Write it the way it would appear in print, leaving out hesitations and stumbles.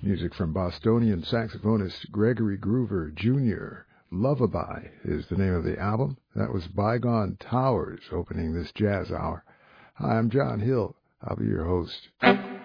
music from Bostonian saxophonist Gregory Groover Jr. Lullaby is the name of the album. That was Bygone Towers opening this jazz hour. Hi, I'm John Hill. I'll be your host.